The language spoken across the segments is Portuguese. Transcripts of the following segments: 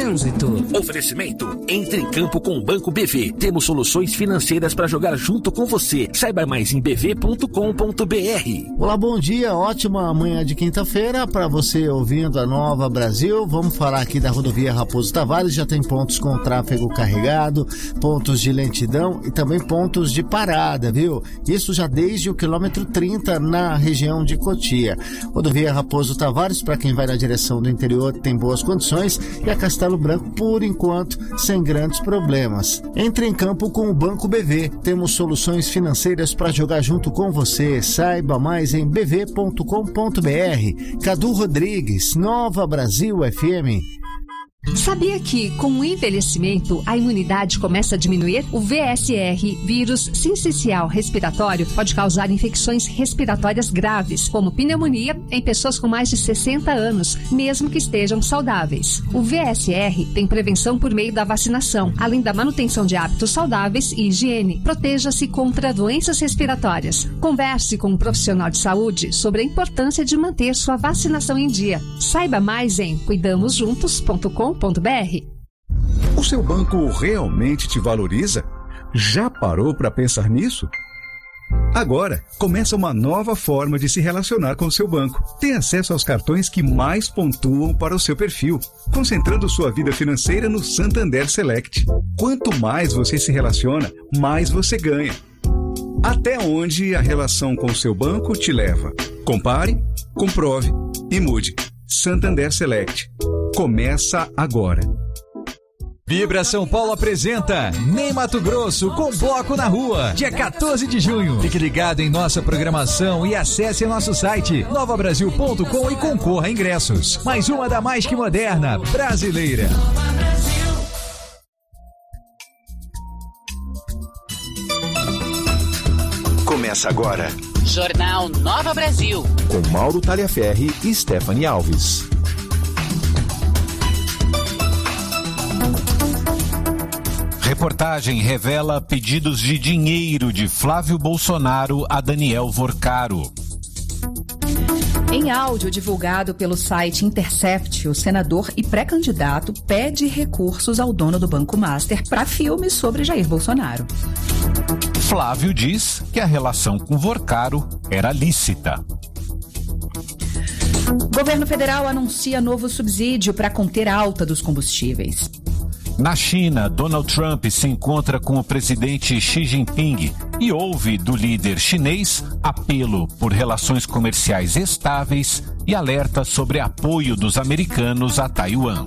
Trânsito. Oferecimento: entre em campo com o Banco BV. Temos soluções financeiras para jogar junto com você. Saiba mais em bv.com.br. Olá, bom dia. Ótima manhã de quinta-feira para você ouvindo a Nova Brasil. Vamos falar aqui da rodovia Raposo Tavares. Já tem pontos com tráfego carregado, pontos de lentidão e também pontos de parada, viu? Isso já desde o quilômetro 30 na região de Cotia. Rodovia Raposo Tavares, para quem vai na direção do interior, tem boas condições, e a Castelo Branco, por enquanto, sem grandes problemas. Entre em campo com o Banco BV. Temos soluções financeiras para jogar junto com você. Saiba mais em bv.com.br. Cadu Rodrigues, Nova Brasil FM. Sabia que, com o envelhecimento, a imunidade começa a diminuir? O VSR, vírus sincicial respiratório, pode causar infecções respiratórias graves, como pneumonia, em pessoas com mais de 60 anos, mesmo que estejam saudáveis. O VSR tem prevenção por meio da vacinação, além da manutenção de hábitos saudáveis e higiene. Proteja-se contra doenças respiratórias. Converse com um profissional de saúde sobre a importância de manter sua vacinação em dia. Saiba mais em cuidamosjuntos.com.br. O seu banco realmente te valoriza? Já parou para pensar nisso? Agora, começa uma nova forma de se relacionar com o seu banco. Tem acesso aos cartões que mais pontuam para o seu perfil, concentrando sua vida financeira no Santander Select. Quanto mais você se relaciona, mais você ganha. Até onde a relação com o seu banco te leva? Compare, comprove e mude. Santander Select. Começa agora. Vibra São Paulo apresenta Nem Mato Grosso com Bloco na Rua, dia 14 de junho. Fique ligado em nossa programação e acesse nosso site novabrasil.com e concorra a ingressos. Mais uma da mais que moderna brasileira. Começa agora Jornal Nova Brasil, com Mauro Talhaferri e Stephanie Alves. Reportagem revela pedidos de dinheiro de Flávio Bolsonaro a Daniel Vorcaro. Em áudio divulgado pelo site Intercept, o senador e pré-candidato pede recursos ao dono do Banco Master para filme sobre Jair Bolsonaro. Flávio diz que a relação com Vorcaro era lícita. Governo federal anuncia novo subsídio para conter a alta dos combustíveis. Na China, Donald Trump se encontra com o presidente Xi Jinping e ouve do líder chinês apelo por relações comerciais estáveis e alerta sobre apoio dos americanos a Taiwan.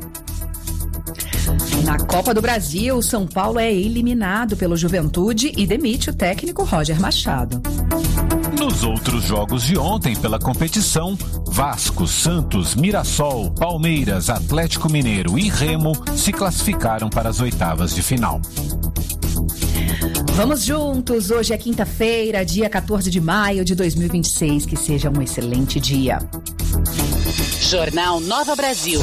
Na Copa do Brasil, São Paulo é eliminado pelo Juventude e demite o técnico Roger Machado. Nos outros jogos de ontem pela competição, Vasco, Santos, Mirassol, Palmeiras, Atlético Mineiro e Remo se classificaram para as oitavas de final. Vamos juntos, hoje é quinta-feira, dia 14 de maio de 2026, que seja um excelente dia. Jornal Nova Brasil.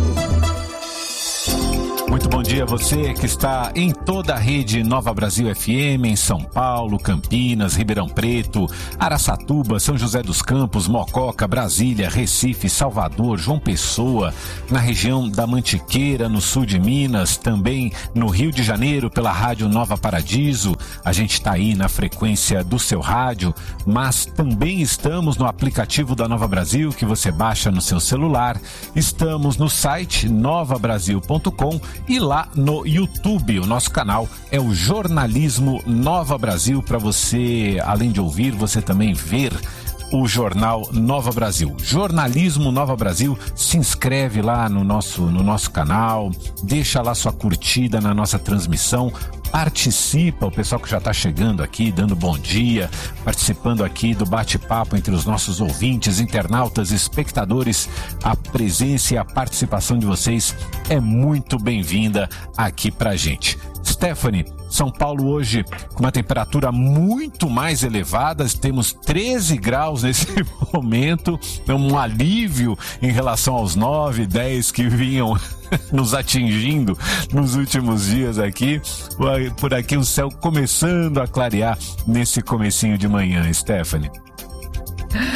Muito bom dia a você que está em toda a rede Nova Brasil FM, em São Paulo, Campinas, Ribeirão Preto, Araçatuba, São José dos Campos, Mococa, Brasília, Recife, Salvador, João Pessoa, na região da Mantiqueira, no sul de Minas, também no Rio de Janeiro, pela Rádio Nova Paradiso. A gente está aí na frequência do seu rádio, mas também estamos no aplicativo da Nova Brasil, que você baixa no seu celular. Estamos no site novabrasil.com e lá no YouTube, o nosso canal é o Jornalismo Nova Brasil, para você, além de ouvir, você também ver o Jornal Nova Brasil. Jornalismo Nova Brasil, se inscreve lá no nosso canal, deixa lá sua curtida na nossa transmissão, participa, o pessoal que já está chegando aqui, dando bom dia, participando aqui do bate-papo entre os nossos ouvintes, internautas, espectadores. A presença e a participação de vocês é muito bem-vinda aqui pra gente. Stephanie, São Paulo hoje com uma temperatura muito mais elevada, temos 13 graus nesse momento, um alívio em relação aos 9, 10 que vinham nos atingindo nos últimos dias aqui. Por aqui o céu começando a clarear nesse comecinho de manhã, Stephanie.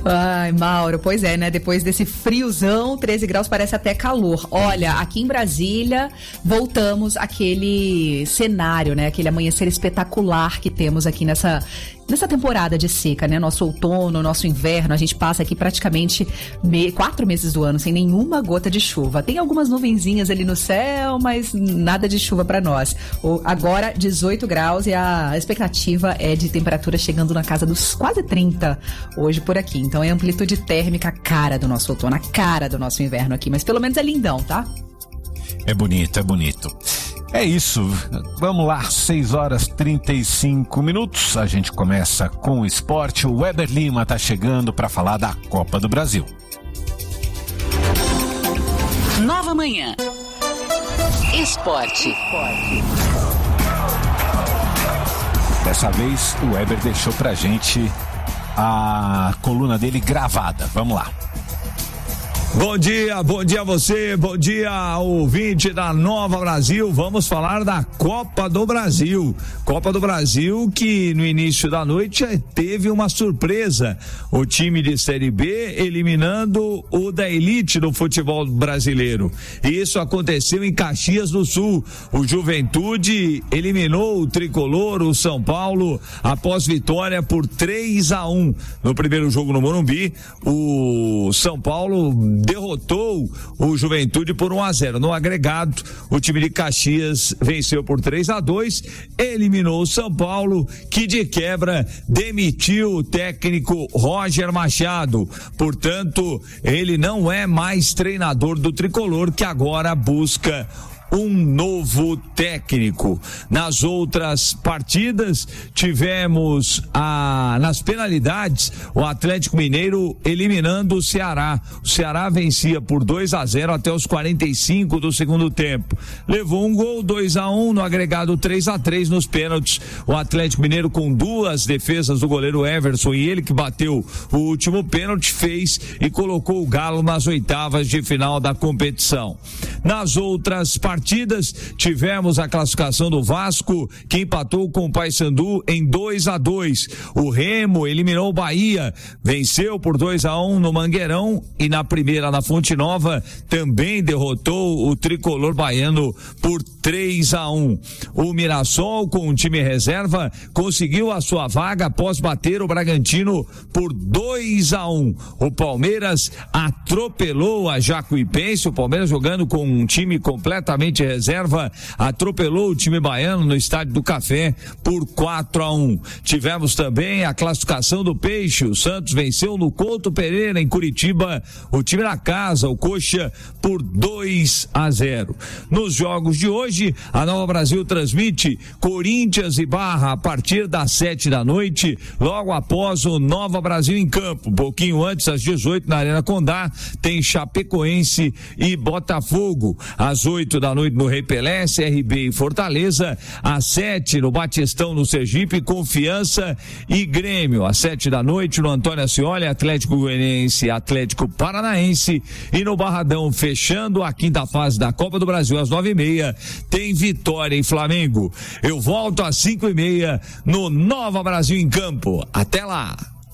Ai, Mauro, pois é, né? Depois desse friozão, 13 graus parece até calor. Olha, aqui em Brasília, voltamos àquele cenário, né? Aquele amanhecer espetacular que temos aqui nessa temporada de seca, né? Nosso outono, nosso inverno, a gente passa aqui praticamente 4 meses do ano sem nenhuma gota de chuva. Tem algumas nuvenzinhas ali no céu, mas nada de chuva para nós. Agora, 18 graus e a expectativa é de temperatura chegando na casa dos quase 30 hoje por aqui. Então é amplitude térmica a cara do nosso outono, a cara do nosso inverno aqui, mas pelo menos é lindão, tá? É bonito, é bonito. É isso, vamos lá, 6h35. A gente começa com o esporte. O Weber Lima tá chegando para falar da Copa do Brasil. Nova Manhã. Esporte. Dessa vez o Weber deixou pra gente a coluna dele gravada. Vamos lá. Bom dia a você, bom dia ao ouvinte da Nova Brasil. Vamos falar da Copa do Brasil. Copa do Brasil que no início da noite teve uma surpresa. O time de Série B eliminando o da elite do futebol brasileiro. Isso aconteceu em Caxias do Sul. O Juventude eliminou o tricolor, o São Paulo, após vitória por 3-1. No primeiro jogo no Morumbi, o São Paulo derrotou o Juventude por 1-0. No agregado, o time de Caxias venceu por 3-2, eliminou o São Paulo, que de quebra demitiu o técnico Roger Machado. Portanto, ele não é mais treinador do tricolor, que agora busca um novo técnico. Nas outras partidas, tivemos nas penalidades o Atlético Mineiro eliminando o Ceará. O Ceará vencia por 2-0 até os 45 do segundo tempo. Levou um gol, 2-1, no agregado 3-3 nos pênaltis. O Atlético Mineiro, com 2 defesas do goleiro Everson, e ele que bateu o último pênalti, fez e colocou o Galo nas oitavas de final da competição. Nas outras partidas, tivemos a classificação do Vasco, que empatou com o Paysandu em 2-2. O Remo eliminou o Bahia, venceu por 2-1 no Mangueirão, e na primeira, na Fonte Nova, também derrotou o tricolor baiano por 3-1. O Mirassol, com um time reserva, conseguiu a sua vaga após bater o Bragantino por 2-1. O Palmeiras atropelou a Jacuipense, o Palmeiras jogando com um time completamente reserva, atropelou o time baiano no Estádio do Café por 4-1. Tivemos também a classificação do Peixe. O Santos venceu no Couto Pereira, em Curitiba, o time da casa, o Coxa, por 2-0. Nos jogos de hoje, a Nova Brasil transmite Corinthians e Barra a partir das 7 da noite, logo após o Nova Brasil em campo. Um pouquinho antes, às 18, na Arena Condá, tem Chapecoense e Botafogo. Às 8 da noite no Rei Pelé, CRB e Fortaleza. Às 7 no Batistão, no Sergipe, Confiança e Grêmio. Às 7 da noite no Antônio Ascioli, Atlético Goianiense e Atlético Paranaense. E no Barradão, fechando a quinta fase da Copa do Brasil, às 9h30, tem Vitória e Flamengo. Eu volto às 5h30 no Nova Brasil em Campo. Até lá!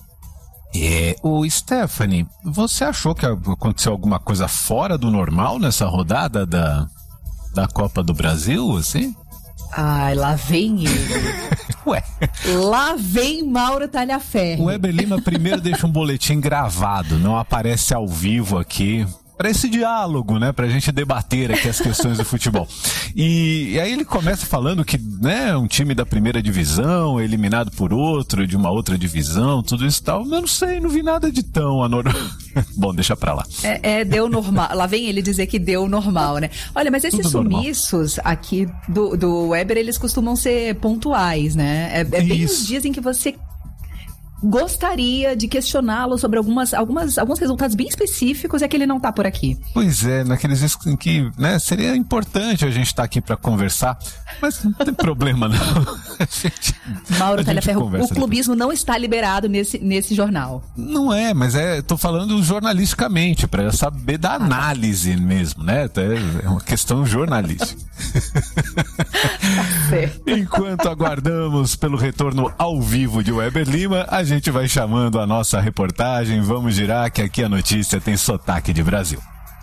O Stephanie, você achou que aconteceu alguma coisa fora do normal nessa rodada da Copa do Brasil, assim? Ai, lá vem ele. Ué. Lá vem Mauro Talhaferri. O Weber Lima primeiro deixa um boletim gravado, não aparece ao vivo aqui, para esse diálogo, né, pra gente debater aqui as questões do futebol. E aí ele começa falando que, né, um time da primeira divisão eliminado por outro, de uma outra divisão, tudo isso e tal. Eu não sei, não vi nada de tão anormal. Bom, deixa pra lá. Deu normal. Lá vem ele dizer que deu normal, né? Olha, mas esses sumiços aqui do Weber, eles costumam ser pontuais, né? É bem os dias em que você gostaria de questioná-lo sobre alguns resultados bem específicos, é que ele não tá por aqui. Pois é, naqueles dias em que, né, seria importante a gente estar aqui para conversar, mas não tem problema não. Mauro Talhaferri, o clubismo não está liberado nesse jornal. Não é, mas tô falando jornalisticamente, para saber da análise mesmo, né? É uma questão jornalística. você. Enquanto aguardamos pelo retorno ao vivo de Weber Lima, a gente vai chamando a nossa reportagem. Vamos girar que aqui a notícia tem sotaque de Brasil.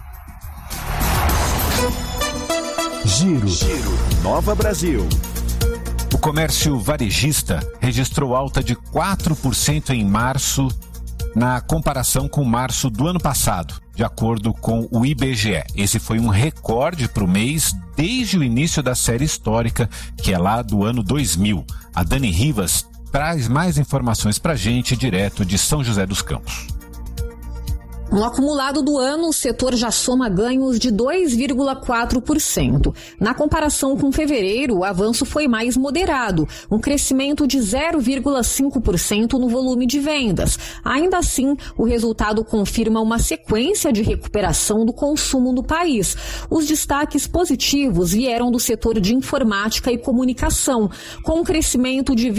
Giro. Nova Brasil. O comércio varejista registrou alta de 4% em março na comparação com março do ano passado, de acordo com o IBGE. Esse foi um recorde para o mês desde o início da série histórica, que é lá do ano 2000. A Dani Rivas traz mais informações para a gente direto de São José dos Campos. No acumulado do ano, o setor já soma ganhos de 2,4%. Na comparação com fevereiro, o avanço foi mais moderado, um crescimento de 0,5% no volume de vendas. Ainda assim, o resultado confirma uma sequência de recuperação do consumo no país. Os destaques positivos vieram do setor de informática e comunicação, com um crescimento de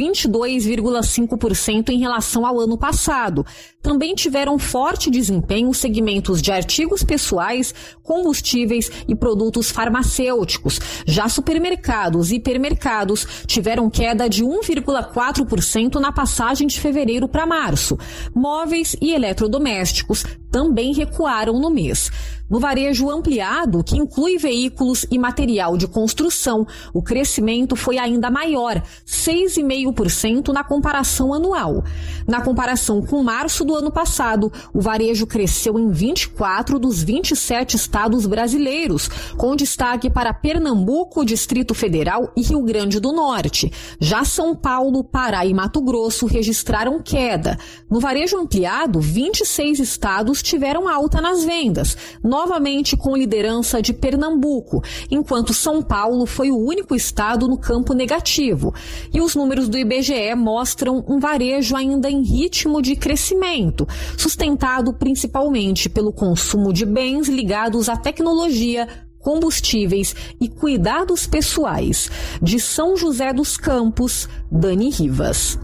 22,5% em relação ao ano passado. Também tiveram forte desempenho os segmentos de artigos pessoais, combustíveis e produtos farmacêuticos. Já supermercados e hipermercados tiveram queda de 1,4% na passagem de fevereiro para março. Móveis e eletrodomésticos também recuaram no mês. No varejo ampliado, que inclui veículos e material de construção, o crescimento foi ainda maior, 6,5% na comparação anual. Na comparação com março do ano passado, o varejo cresceu em 24 dos 27 estados brasileiros, com destaque para Pernambuco, Distrito Federal e Rio Grande do Norte. Já São Paulo, Pará e Mato Grosso registraram queda. No varejo ampliado, 26 estados tiveram alta nas vendas, novamente com liderança de Pernambuco, enquanto São Paulo foi o único estado no campo negativo. E os números do IBGE mostram um varejo ainda em ritmo de crescimento, sustentado principalmente pelo consumo de bens ligados à tecnologia, combustíveis e cuidados pessoais. De São José dos Campos, Dani Rivas.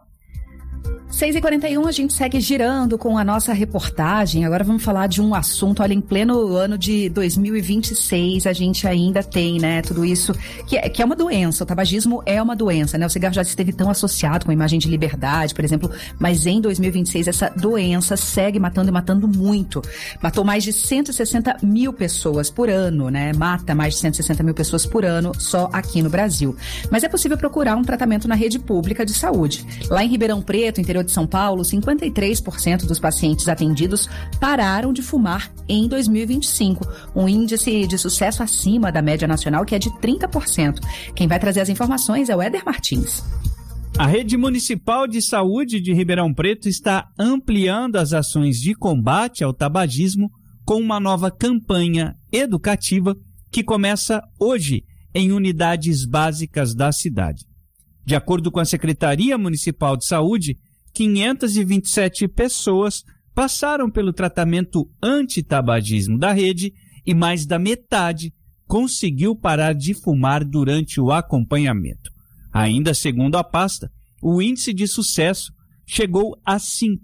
6h41, a gente segue girando com a nossa reportagem. Agora vamos falar de um assunto, olha, em pleno ano de 2026, a gente ainda tem, né, tudo isso, que é uma doença. O tabagismo é uma doença, né? O cigarro já esteve tão associado com a imagem de liberdade, por exemplo, mas em 2026 essa doença segue matando e matando muito. Matou mais de 160 mil pessoas por ano, né? Mata mais de 160 mil pessoas por ano só aqui no Brasil. Mas é possível procurar um tratamento na rede pública de saúde. Lá em Ribeirão Preto, interior de São Paulo, 53% dos pacientes atendidos pararam de fumar em 2025, um índice de sucesso acima da média nacional, que é de 30%. Quem vai trazer as informações é o Éder Martins. A Rede Municipal de Saúde de Ribeirão Preto está ampliando as ações de combate ao tabagismo com uma nova campanha educativa que começa hoje em unidades básicas da cidade. De acordo com a Secretaria Municipal de Saúde, 527 pessoas passaram pelo tratamento antitabagismo da rede e mais da metade conseguiu parar de fumar durante o acompanhamento. Ainda segundo a pasta, o índice de sucesso chegou a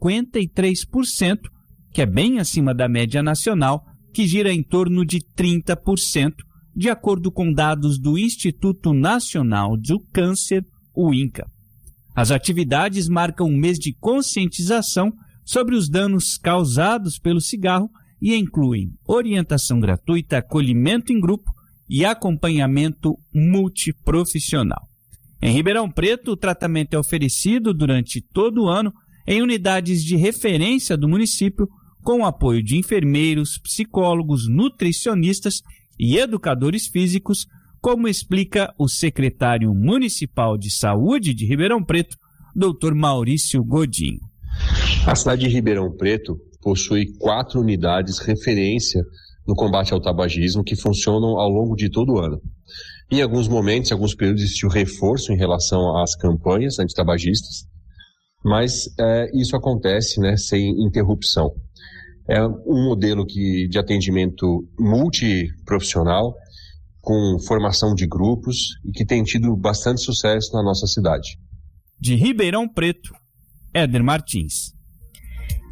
53%, que é bem acima da média nacional, que gira em torno de 30%, de acordo com dados do Instituto Nacional do Câncer, o INCA. As atividades marcam um mês de conscientização sobre os danos causados pelo cigarro e incluem orientação gratuita, acolhimento em grupo e acompanhamento multiprofissional. Em Ribeirão Preto, o tratamento é oferecido durante todo o ano em unidades de referência do município, com o apoio de enfermeiros, psicólogos, nutricionistas e educadores físicos, como explica o secretário municipal de saúde de Ribeirão Preto, Dr. Maurício Godinho. A cidade de Ribeirão Preto possui 4 unidades referência no combate ao tabagismo que funcionam ao longo de todo o ano. Em alguns momentos, em alguns períodos, existiu reforço em relação às campanhas antitabagistas, mas isso acontece, né, sem interrupção. É um modelo de atendimento multiprofissional, com formação de grupos e que tem tido bastante sucesso na nossa cidade. De Ribeirão Preto, Éder Martins.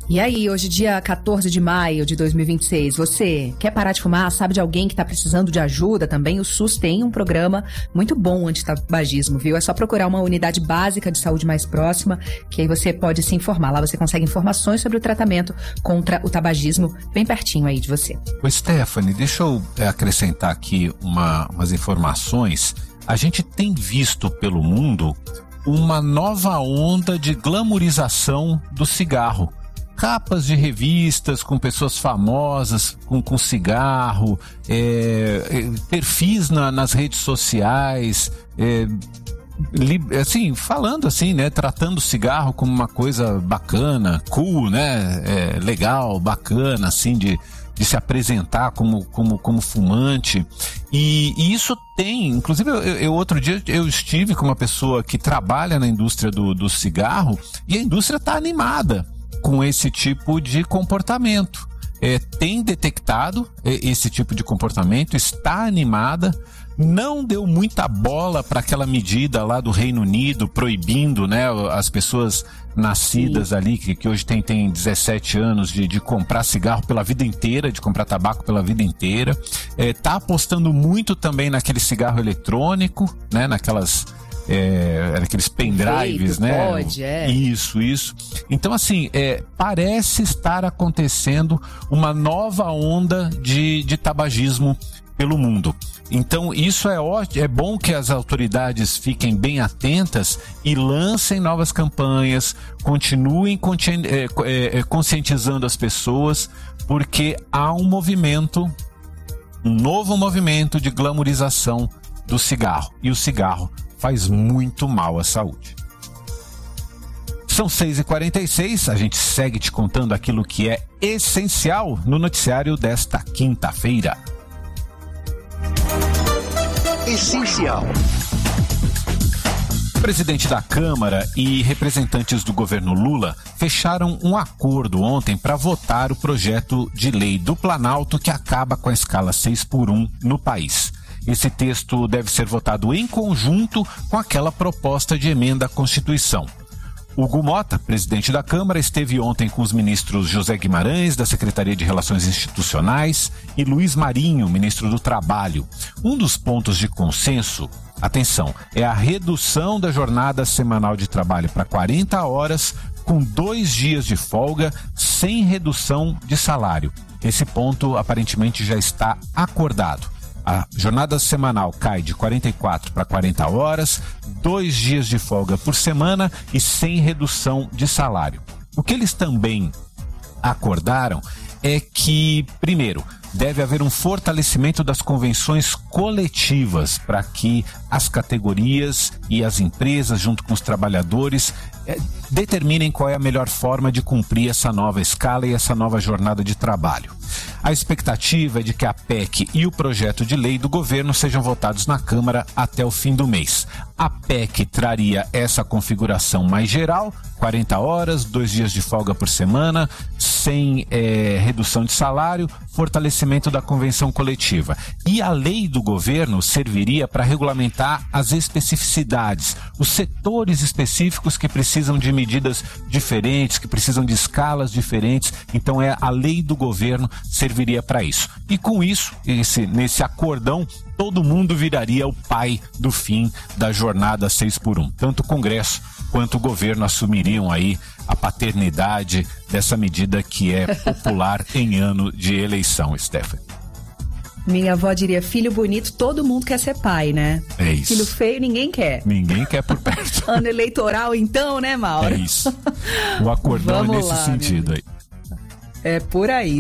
E aí, hoje, dia 14 de maio de 2026, você quer parar de fumar? Sabe de alguém que está precisando de ajuda também? O SUS tem um programa muito bom anti-tabagismo, viu? É só procurar uma unidade básica de saúde mais próxima, que aí você pode se informar. Lá você consegue informações sobre o tratamento contra o tabagismo bem pertinho aí de você. Ô Stephanie, deixa eu acrescentar aqui umas informações. A gente tem visto pelo mundo uma nova onda de glamourização do cigarro. Capas de revistas com pessoas famosas, com cigarro, perfis nas redes sociais, assim, falando assim, né, tratando o cigarro como uma coisa bacana, cool, né, legal, bacana, assim, de se apresentar como fumante. E isso tem, inclusive eu outro dia eu estive com uma pessoa que trabalha na indústria do cigarro, e a indústria está animada com esse tipo de comportamento. Tem detectado esse tipo de comportamento, está animada, não deu muita bola para aquela medida lá do Reino Unido proibindo, né, as pessoas nascidas ali, que hoje tem 17 anos, de comprar cigarro pela vida inteira, de comprar tabaco pela vida inteira. Tá apostando muito também naquele cigarro eletrônico, né, naqueles pendrives, né? Pode, Isso. Então, assim, parece estar acontecendo uma nova onda de tabagismo pelo mundo. Então, isso é ótimo, é bom que as autoridades fiquem bem atentas e lancem novas campanhas, continuem conscientizando as pessoas, porque há um novo movimento de glamourização do cigarro. E o cigarro faz muito mal à saúde. São 6h46, a gente segue te contando aquilo que é essencial no noticiário desta quinta-feira. Essencial. O presidente da Câmara e representantes do governo Lula fecharam um acordo ontem para votar o projeto de lei do Planalto que acaba com a escala 6x1 no país. Esse texto deve ser votado em conjunto com aquela proposta de emenda à Constituição. Hugo Mota, presidente da Câmara, esteve ontem com os ministros José Guimarães, da Secretaria de Relações Institucionais, e Luiz Marinho, ministro do Trabalho. Um dos pontos de consenso, atenção, é a redução da jornada semanal de trabalho para 40 horas, com 2 dias de folga, sem redução de salário. Esse ponto aparentemente já está acordado. A jornada semanal cai de 44 para 40 horas, 2 dias de folga por semana e sem redução de salário. O que eles também acordaram é que, primeiro, deve haver um fortalecimento das convenções coletivas para que as categorias e as empresas, junto com os trabalhadores, determinem qual é a melhor forma de cumprir essa nova escala e essa nova jornada de trabalho. A expectativa é de que a PEC e o projeto de lei do governo sejam votados na Câmara até o fim do mês. A PEC traria essa configuração mais geral, 40 horas, 2 dias de folga por semana, sem redução de salário, fortalecimento da convenção coletiva. E a lei do governo serviria para regulamentar as especificidades, os setores específicos que precisam de medidas diferentes, que precisam de escalas diferentes. Então a lei do governo serviria para isso. E com isso, nesse acordão, todo mundo viraria o pai do fim da jornada 6x1. Tanto o Congresso quanto o governo assumiriam aí a paternidade dessa medida que é popular em ano de eleição, Stephanie. Minha avó diria, filho bonito, todo mundo quer ser pai, né? É isso. Filho feio, ninguém quer. Ninguém quer por perto. Ano eleitoral, então, né, Mauro? É isso. O acordão é nesse sentido aí. É por aí,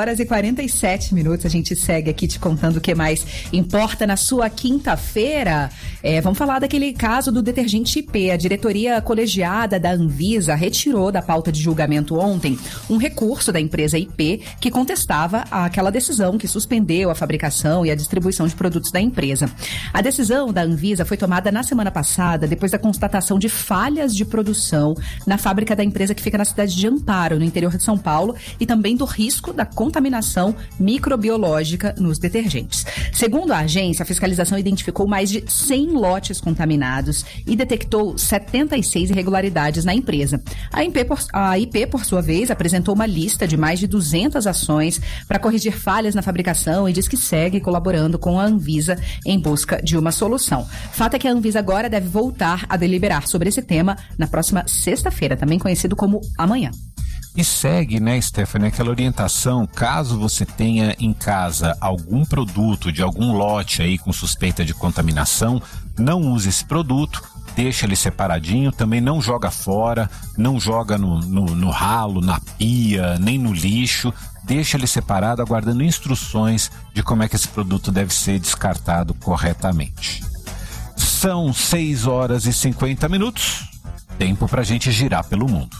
6h47, a gente segue aqui te contando o que mais importa na sua quinta-feira. Vamos falar daquele caso do detergente IP. A diretoria colegiada da Anvisa retirou da pauta de julgamento ontem um recurso da empresa IP que contestava aquela decisão que suspendeu a fabricação e a distribuição de produtos da empresa. A decisão da Anvisa foi tomada na semana passada, depois da constatação de falhas de produção na fábrica da empresa que fica na cidade de Amparo, no interior de São Paulo, e também do risco da contaminação microbiológica nos detergentes. Segundo a agência, a fiscalização identificou mais de 100 lotes contaminados e detectou 76 irregularidades na empresa. A IP, por sua vez, apresentou uma lista de mais de 200 ações para corrigir falhas na fabricação e diz que segue colaborando com a Anvisa em busca de uma solução. Fato é que a Anvisa agora deve voltar a deliberar sobre esse tema na próxima sexta-feira, também conhecido como amanhã. E segue, né, Stephanie, aquela orientação, caso você tenha em casa algum produto de algum lote aí com suspeita de contaminação, não use esse produto, deixa ele separadinho, também não joga fora, não joga no ralo, na pia, nem no lixo, deixa ele separado, aguardando instruções de como é que esse produto deve ser descartado corretamente. São 6h50, tempo pra gente girar pelo mundo.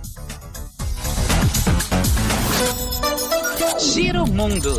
Giro Mundo.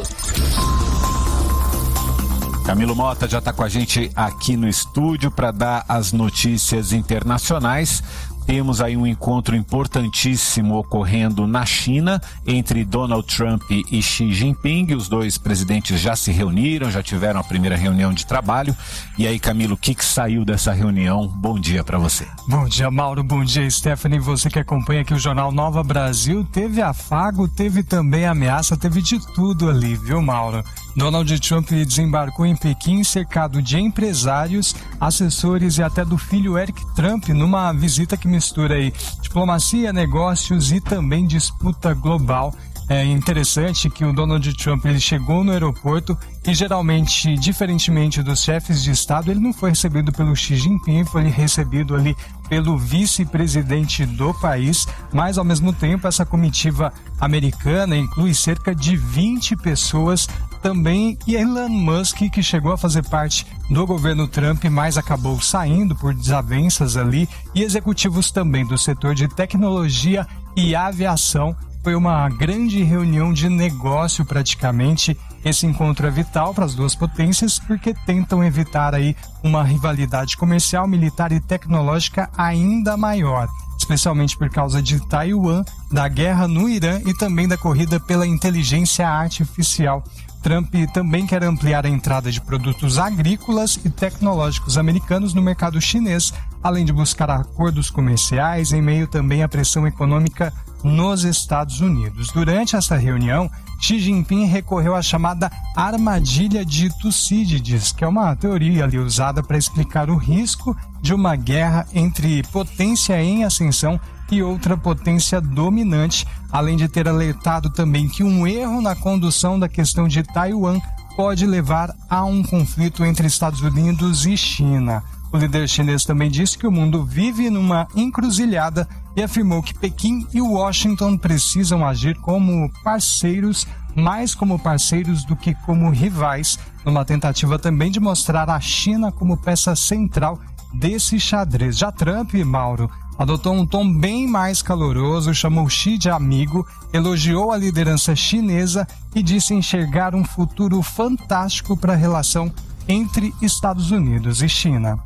Camilo Mota já está com a gente aqui no estúdio para dar as notícias internacionais. Temos aí um encontro importantíssimo ocorrendo na China entre Donald Trump e Xi Jinping. Os dois presidentes já se reuniram, já tiveram a primeira reunião de trabalho. E aí, Camilo, o que saiu dessa reunião? Bom dia para você. Bom dia, Mauro. Bom dia, Stephanie. Você que acompanha aqui o Jornal Nova Brasil, teve afago, teve também ameaça, teve de tudo ali, viu, Mauro? Donald Trump desembarcou em Pequim cercado de empresários, assessores e até do filho Eric Trump numa visita que mistura aí diplomacia, negócios e também disputa global. É interessante que o Donald Trump ele chegou no aeroporto e geralmente, diferentemente dos chefes de Estado, ele não foi recebido pelo Xi Jinping, foi recebido ali pelo vice-presidente do país, mas ao mesmo tempo essa comitiva americana inclui cerca de 20 pessoas, também Elon Musk, que chegou a fazer parte do governo Trump, mas acabou saindo por desavenças ali, e executivos também do setor de tecnologia e aviação. Foi uma grande reunião de negócio praticamente. Esse encontro é vital para as duas potências porque tentam evitar aí uma rivalidade comercial, militar e tecnológica ainda maior, especialmente por causa de Taiwan, da guerra no Irã e também da corrida pela inteligência artificial. Trump também quer ampliar a entrada de produtos agrícolas e tecnológicos americanos no mercado chinês, além de buscar acordos comerciais em meio também à pressão econômica nos Estados Unidos. Durante essa reunião, Xi Jinping recorreu à chamada armadilha de Tucídides, que é uma teoria ali usada para explicar o risco de uma guerra entre potência em ascensão e outra potência dominante, além de ter alertado também que um erro na condução da questão de Taiwan pode levar a um conflito entre Estados Unidos e China. O líder chinês também disse que o mundo vive numa encruzilhada e afirmou que Pequim e Washington precisam agir como parceiros, mais como parceiros do que como rivais, numa tentativa também de mostrar a China como peça central desse xadrez. Já Trump, Mauro, adotou um tom bem mais caloroso, chamou Xi de amigo, elogiou a liderança chinesa e disse enxergar um futuro fantástico para a relação entre Estados Unidos e China.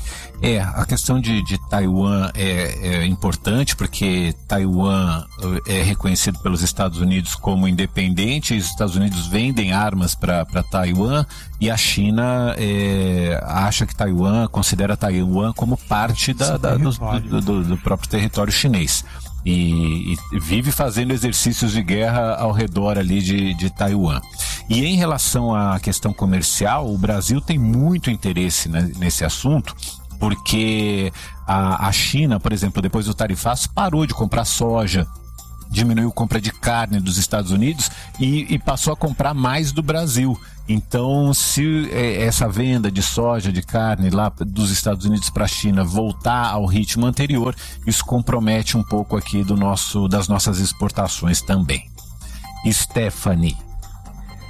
A questão de Taiwan é importante porque Taiwan é reconhecido pelos Estados Unidos como independente, e os Estados Unidos vendem armas para Taiwan e a China acha que considera Taiwan como parte do próprio território chinês. E vive fazendo exercícios de guerra ao redor ali de Taiwan. E em relação à questão comercial, o Brasil tem muito interesse nesse assunto, porque a China, por exemplo, depois do tarifaço, parou de comprar soja, diminuiu a compra de carne dos Estados Unidos e passou a comprar mais do Brasil. Então, se essa venda de soja, de carne lá dos Estados Unidos para a China voltar ao ritmo anterior, isso compromete um pouco aqui das nossas exportações também. Stephanie.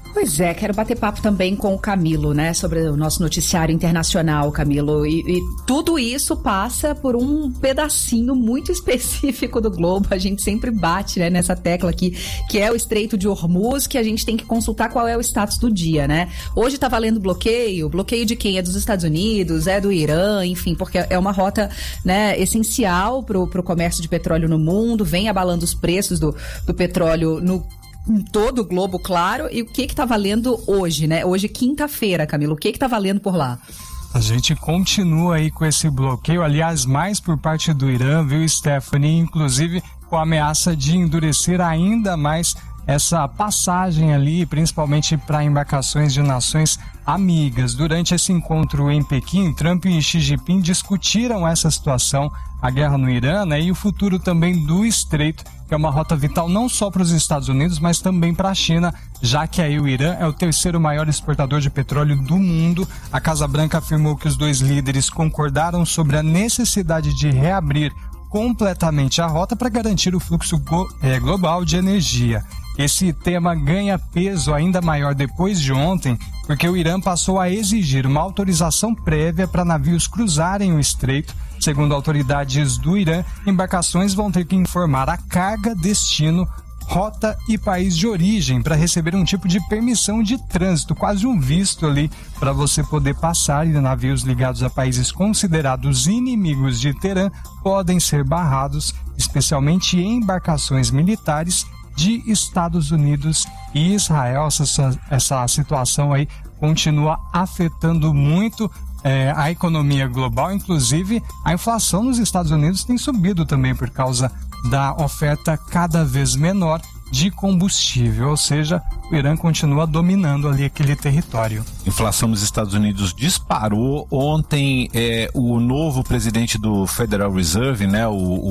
Pois é, quero bater papo também com o Camilo, né, sobre o nosso noticiário internacional, Camilo, e tudo isso passa por um pedacinho muito específico do globo. A gente sempre bate, né, nessa tecla aqui, que é o Estreito de Hormuz, que a gente tem que consultar qual é o status do dia, né? Hoje tá valendo bloqueio de quem? É dos Estados Unidos, é do Irã, enfim, porque é uma rota, né, essencial pro comércio de petróleo no mundo, vem abalando os preços do petróleo em todo o globo, claro. E o que tá valendo hoje, né? Hoje, quinta-feira, Camilo, o que tá valendo por lá? A gente continua aí com esse bloqueio, aliás, mais por parte do Irã, viu, Stephanie? Inclusive com a ameaça de endurecer ainda mais essa passagem ali, principalmente para embarcações de nações amigas. Durante esse encontro em Pequim, Trump e Xi Jinping discutiram essa situação, a guerra no Irã, né, e o futuro também do Estreito, que é uma rota vital não só para os Estados Unidos, mas também para a China, já que aí o Irã é o terceiro maior exportador de petróleo do mundo. A Casa Branca afirmou que os dois líderes concordaram sobre a necessidade de reabrir completamente a rota para garantir o fluxo global de energia. Esse tema ganha peso ainda maior depois de ontem, porque o Irã passou a exigir uma autorização prévia para navios cruzarem o estreito. Segundo autoridades do Irã, embarcações vão ter que informar a carga, destino, rota e país de origem para receber um tipo de permissão de trânsito, quase um visto ali para você poder passar, e navios ligados a países considerados inimigos de Teherã podem ser barrados, especialmente em embarcações militares de Estados Unidos e Israel. Essa situação aí continua afetando muito a economia global. Inclusive, a inflação nos Estados Unidos tem subido também por causa da oferta cada vez menor de combustível, ou seja, o Irã continua dominando ali aquele território. Inflação nos Estados Unidos disparou. Ontem, o novo presidente do Federal Reserve, né,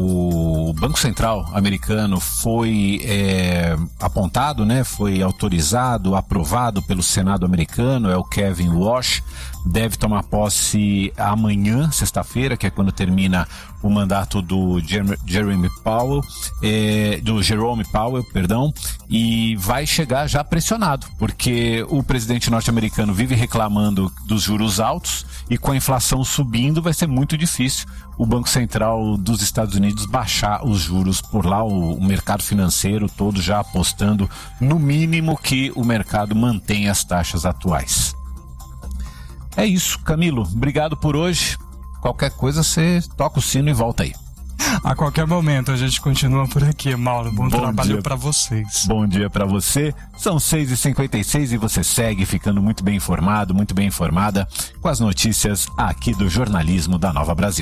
o Banco Central americano, foi apontado, né, foi autorizado, aprovado pelo Senado americano, é o Kevin Walsh. Deve tomar posse amanhã, sexta-feira, que é quando termina o mandato do Jerome Powell, e vai chegar já pressionado, porque o presidente norte-americano vive reclamando dos juros altos, e com a inflação subindo vai ser muito difícil o Banco Central dos Estados Unidos baixar os juros por lá. O mercado financeiro todo já apostando no mínimo que o mercado mantenha as taxas atuais. É isso, Camilo. Obrigado por hoje. Qualquer coisa, você toca o sino e volta aí. A qualquer momento, a gente continua por aqui, Mauro. Bom trabalho para vocês. Bom dia para você. São 6h56 e você segue ficando muito bem informado, muito bem informada com as notícias aqui do jornalismo da Nova Brasil.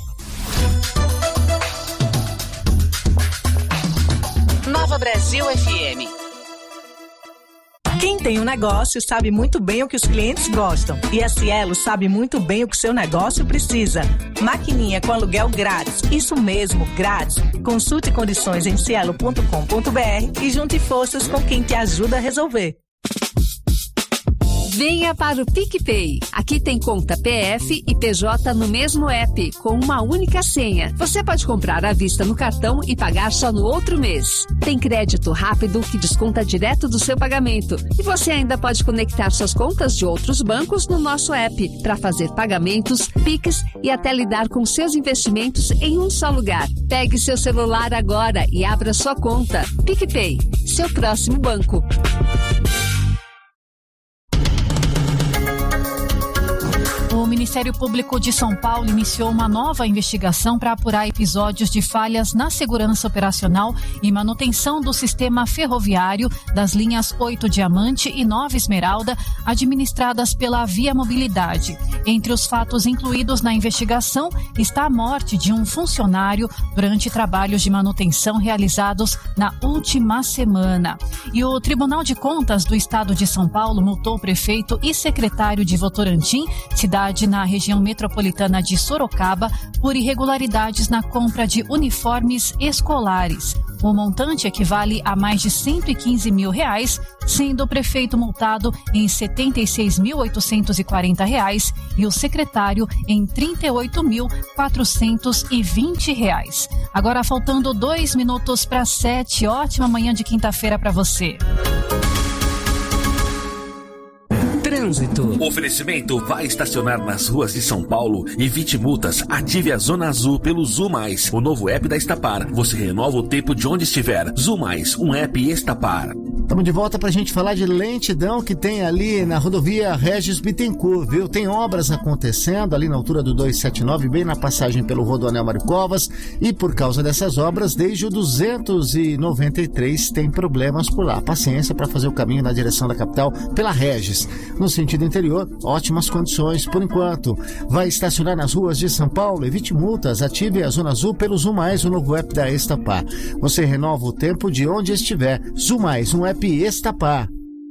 Nova Brasil FM. Quem tem um negócio sabe muito bem o que os clientes gostam. E a Cielo sabe muito bem o que seu negócio precisa. Maquininha com aluguel grátis. Isso mesmo, grátis. Consulte condições em cielo.com.br e junte forças com quem te ajuda a resolver. Venha para o PicPay. Aqui tem conta PF e PJ no mesmo app, com uma única senha. Você pode comprar à vista no cartão e pagar só no outro mês. Tem crédito rápido que desconta direto do seu pagamento. E você ainda pode conectar suas contas de outros bancos no nosso app para fazer pagamentos, Pix e até lidar com seus investimentos em um só lugar. Pegue seu celular agora e abra sua conta. PicPay, seu próximo banco. O Ministério Público de São Paulo iniciou uma nova investigação para apurar episódios de falhas na segurança operacional e manutenção do sistema ferroviário das linhas 8 Diamante e 9 Esmeralda, administradas pela Via Mobilidade. Entre os fatos incluídos na investigação está a morte de um funcionário durante trabalhos de manutenção realizados na última semana. E o Tribunal de Contas do Estado de São Paulo multou o prefeito e secretário de Votorantim, cidade na região metropolitana de Sorocaba, por irregularidades na compra de uniformes escolares. O montante equivale a mais de R$115 mil, sendo o prefeito multado em R$ 76.840 e o secretário em R$ 38.420. Agora, faltando 2 minutos para 7, ótima manhã de quinta-feira para você. trânsito. Oferecimento: vai estacionar nas ruas de São Paulo, evite multas, ative a Zona Azul pelo Zu Mais, o novo app da Estapar. Você renova o tempo de onde estiver. Zu Mais, um app Estapar. Estamos de volta para a gente falar de lentidão que tem ali na rodovia Regis Bittencourt, viu? Tem obras acontecendo ali na altura do 279, bem na passagem pelo Rodoanel Mário Covas, e por causa dessas obras, desde o 293 tem problemas por lá. Paciência para fazer o caminho na direção da capital pela Regis. No sentido interior, ótimas condições por enquanto. Vai estacionar nas ruas de São Paulo, evite multas, ative a Zona Azul pelo Zu Mais, o novo app da Estapar. Você renova o tempo de onde estiver. Zu Mais, um app Estapar.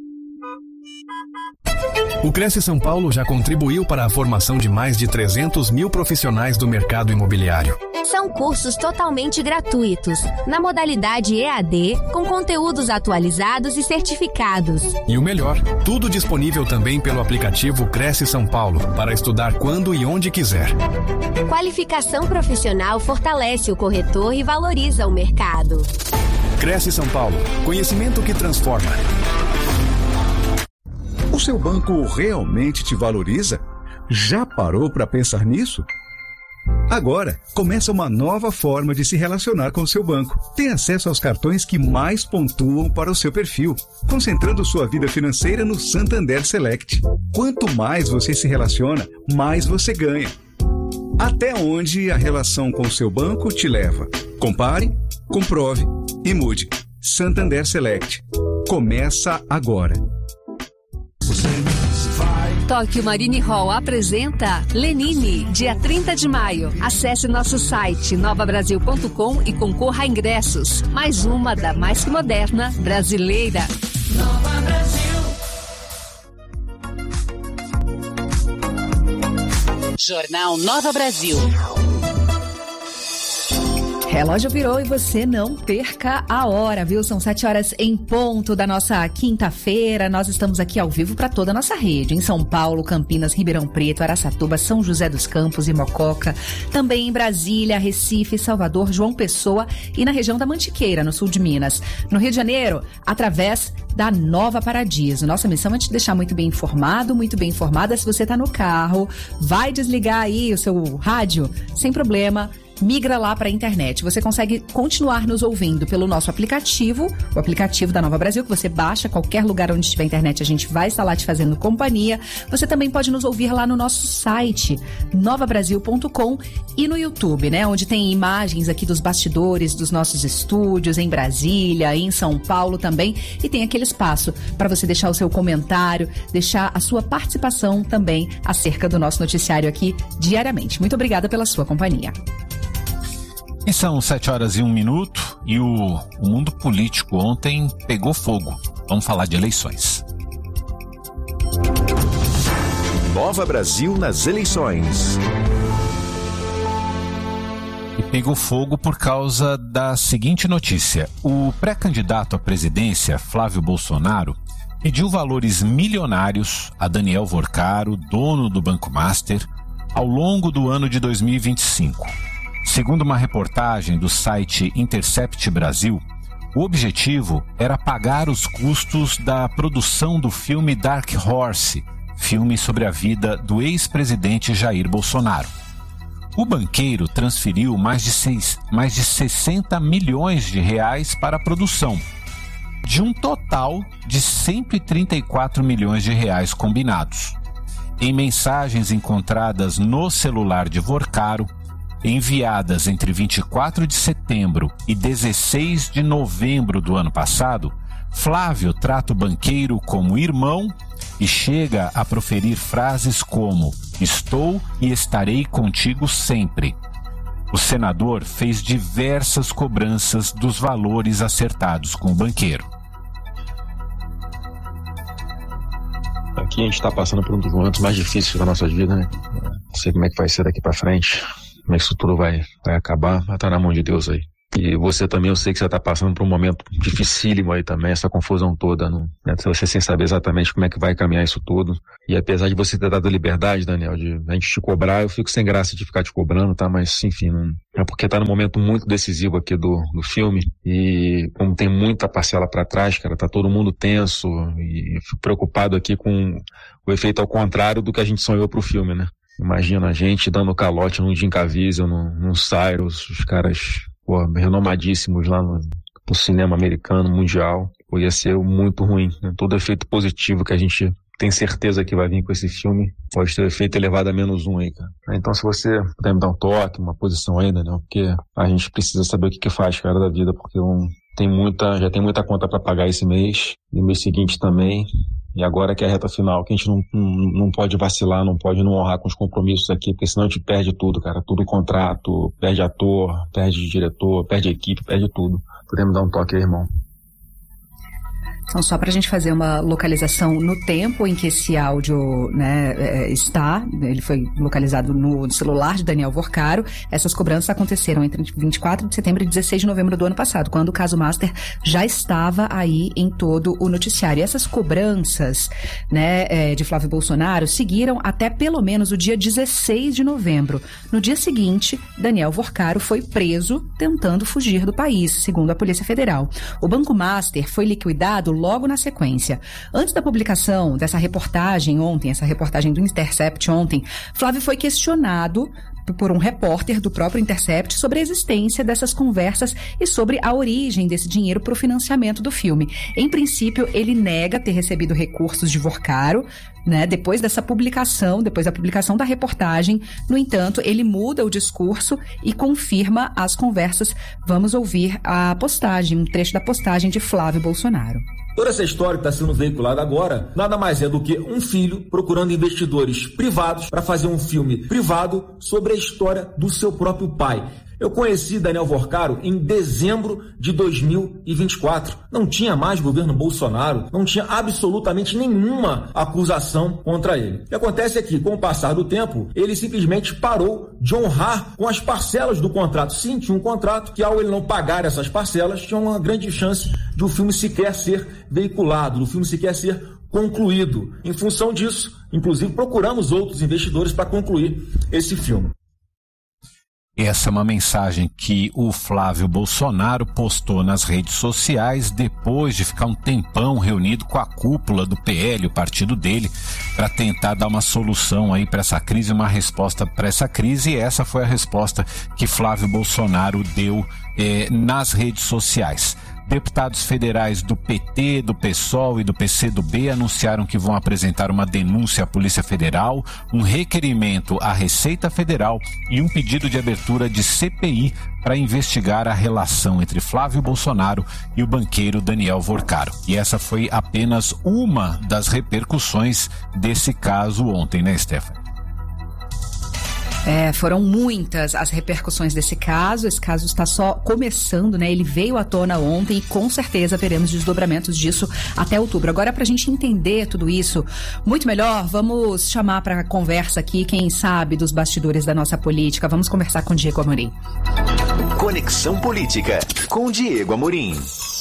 O Cresce São Paulo já contribuiu para a formação de mais de 300 mil profissionais do mercado imobiliário. São cursos totalmente gratuitos, na modalidade EAD, com conteúdos atualizados e certificados. E o melhor, tudo disponível também pelo aplicativo Cresce São Paulo, para estudar quando e onde quiser. Qualificação profissional fortalece o corretor e valoriza o mercado. Cresce São Paulo, conhecimento que transforma. O seu banco realmente te valoriza? Já parou para pensar nisso? Agora, começa uma nova forma de se relacionar com o seu banco. Tem acesso aos cartões que mais pontuam para o seu perfil, concentrando sua vida financeira no Santander Select. Quanto mais você se relaciona, mais você ganha. Até onde a relação com o seu banco te leva? Compare, comprove e mude. Santander Select. Começa agora. Tóquio Marine Hall apresenta Lenine, dia 30 de maio. Acesse nosso site novabrasil.com e concorra a ingressos. Mais uma da mais que moderna brasileira. Nova Brasil. Jornal Nova Brasil. Relógio virou e você não perca a hora, viu? São 7 horas em ponto da nossa quinta-feira. Nós estamos aqui ao vivo para toda a nossa rede. Em São Paulo, Campinas, Ribeirão Preto, Araçatuba, São José dos Campos e Mococa. Também em Brasília, Recife, Salvador, João Pessoa e na região da Mantiqueira, no sul de Minas. No Rio de Janeiro, através da Nova Paradiso. Nossa missão é te deixar muito bem informado, muito bem informada. Se você está no carro, vai desligar aí o seu rádio, sem problema. Migra lá para a internet. Você consegue continuar nos ouvindo pelo nosso aplicativo, o aplicativo da Nova Brasil, que você baixa, qualquer lugar onde estiver internet, a gente vai estar lá te fazendo companhia. Você também pode nos ouvir lá no nosso site, novabrasil.com, e no YouTube, né? Onde tem imagens aqui dos bastidores dos nossos estúdios, em Brasília, em São Paulo também, e tem aquele espaço para você deixar o seu comentário, deixar a sua participação também acerca do nosso noticiário aqui diariamente. Muito obrigada pela sua companhia. E são 7 horas e 1 minuto e o mundo político ontem pegou fogo. Vamos falar de eleições. Nova Brasil nas eleições. E pegou fogo por causa da seguinte notícia. O pré-candidato à presidência, Flávio Bolsonaro, pediu valores milionários a Daniel Vorcaro, dono do Banco Master, ao longo do ano de 2025. Segundo uma reportagem do site Intercept Brasil, o objetivo era pagar os custos da produção do filme Dark Horse, filme sobre a vida do ex-presidente Jair Bolsonaro. O banqueiro transferiu mais de 60 milhões de reais para a produção, de um total de 134 milhões de reais combinados. Em mensagens encontradas no celular de Vorcaro, enviadas entre 24 de setembro e 16 de novembro do ano passado, Flávio trata o banqueiro como irmão e chega a proferir frases como "estou e estarei contigo sempre". O senador fez diversas cobranças dos valores acertados com o banqueiro. Aqui a gente está passando por um dos momentos mais difíceis da nossa vida, né? Não sei como é que vai ser daqui para frente. Como é que isso tudo vai acabar, mas tá na mão de Deus aí. E você também, eu sei que você tá passando por um momento dificílimo aí também, essa confusão toda, né? Você sem saber exatamente como é que vai caminhar isso tudo. E apesar de você ter dado liberdade, Daniel, de a gente te cobrar, eu fico sem graça de ficar te cobrando, tá? Mas, enfim, não... é porque tá num momento muito decisivo aqui do filme. E como tem muita parcela pra trás, cara, tá todo mundo tenso. E fico preocupado aqui com o efeito ao contrário do que a gente sonhou pro filme, né? Imagina a gente dando calote num Jim Caviezel, num Cyrus, os caras, renomadíssimos lá no cinema americano, mundial. Ia ser muito ruim, né? Todo efeito positivo que a gente tem certeza que vai vir com esse filme pode ter efeito elevado a -1 aí, cara. Então, se você puder me dar um toque, uma posição ainda, né? Porque a gente precisa saber o que faz, cara, da vida, porque já tem muita conta para pagar esse mês, e mês seguinte também, e agora que é a reta final, que a gente não pode vacilar, não pode não honrar com os compromissos aqui, porque senão a gente perde tudo, cara, tudo contrato, perde ator, perde diretor, perde equipe, perde tudo. Podemos dar um toque aí, irmão? Então, só para a gente fazer uma localização no tempo em que esse áudio, né, está, ele foi localizado no celular de Daniel Vorcaro. Essas cobranças aconteceram entre 24 de setembro e 16 de novembro do ano passado, quando o caso Master já estava aí em todo o noticiário. E essas cobranças, né, de Flávio Bolsonaro seguiram até pelo menos o dia 16 de novembro. No dia seguinte, Daniel Vorcaro foi preso tentando fugir do país, segundo a Polícia Federal. O Banco Master foi liquidado logo na sequência. Antes da publicação dessa reportagem ontem, essa reportagem do Intercept ontem, Flávio foi questionado por um repórter do próprio Intercept sobre a existência dessas conversas e sobre a origem desse dinheiro para o financiamento do filme. Em princípio, ele nega ter recebido recursos de Vorcaro, né, depois da publicação da reportagem. No entanto, ele muda o discurso e confirma as conversas. Vamos ouvir a postagem, um trecho da postagem de Flávio Bolsonaro. Toda essa história que está sendo veiculada agora nada mais é do que um filho procurando investidores privados para fazer um filme privado sobre a história do seu próprio pai. Eu conheci Daniel Vorcaro em dezembro de 2024. Não tinha mais governo Bolsonaro, não tinha absolutamente nenhuma acusação contra ele. O que acontece é que, com o passar do tempo, ele simplesmente parou de honrar com as parcelas do contrato. Sim, tinha um contrato que, ao ele não pagar essas parcelas, tinha uma grande chance de o filme sequer ser veiculado, do filme sequer ser concluído. Em função disso, inclusive, procuramos outros investidores para concluir esse filme. Essa é uma mensagem que o Flávio Bolsonaro postou nas redes sociais depois de ficar um tempão reunido com a cúpula do PL, o partido dele, para tentar dar uma solução aí para essa crise, uma resposta para essa crise, e essa foi a resposta que Flávio Bolsonaro deu nas redes sociais. Deputados federais do PT, do PSOL e do PCdoB anunciaram que vão apresentar uma denúncia à Polícia Federal, um requerimento à Receita Federal e um pedido de abertura de CPI para investigar a relação entre Flávio Bolsonaro e o banqueiro Daniel Vorcaro. E essa foi apenas uma das repercussões desse caso ontem, né, Stephanie? Foram muitas as repercussões desse caso. Esse caso está só começando, né? Ele veio à tona ontem e com certeza veremos desdobramentos disso até outubro. Agora, para a gente entender tudo isso muito melhor, vamos chamar para a conversa aqui quem sabe dos bastidores da nossa política. Vamos conversar com Diego Amorim. Conexão Política com Diego Amorim.